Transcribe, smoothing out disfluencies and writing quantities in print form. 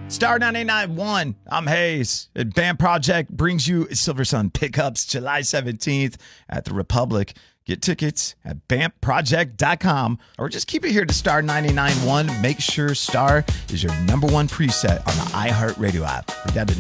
Star 99.1, I'm Hayes. And Band Project brings you Silver Sun Pickups July 17th at the Republic. Get tickets at BampProject.com or just keep it here to Star 99.1. Make sure Star is your number one preset on the iHeartRadio app. Forget it.